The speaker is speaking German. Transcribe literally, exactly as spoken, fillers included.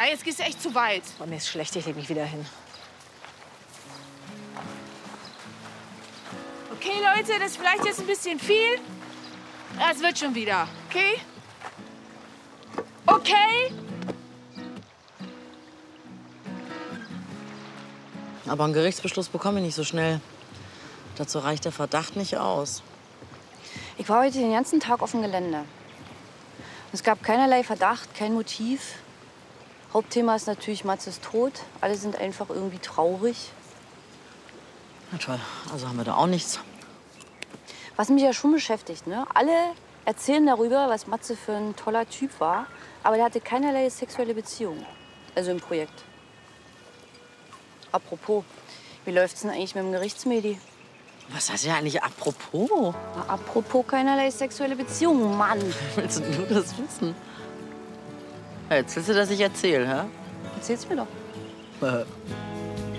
jetzt gehst du echt zu weit. Oh, mir ist schlecht, ich leg mich wieder hin. Okay, Leute, das ist vielleicht jetzt ein bisschen viel. Das wird schon wieder, okay? Okay? Aber einen Gerichtsbeschluss bekomme ich nicht so schnell. Dazu reicht der Verdacht nicht aus. Ich war heute den ganzen Tag auf dem Gelände. Es gab keinerlei Verdacht, kein Motiv. Hauptthema ist natürlich Matzes Tod. Alle sind einfach irgendwie traurig. Na toll, also haben wir da auch nichts. Was mich ja schon beschäftigt, ne? Alle erzählen darüber, was Matze für ein toller Typ war. Aber der hatte keinerlei sexuelle Beziehung. Also im Projekt. Apropos, wie läuft's denn eigentlich mit dem Gerichtsmedi? Was heißt ja eigentlich apropos? Na, apropos keinerlei sexuelle Beziehung, Mann. Willst du das wissen? Ja, jetzt willst du, dass ich erzähle, hä? Erzähl's mir doch.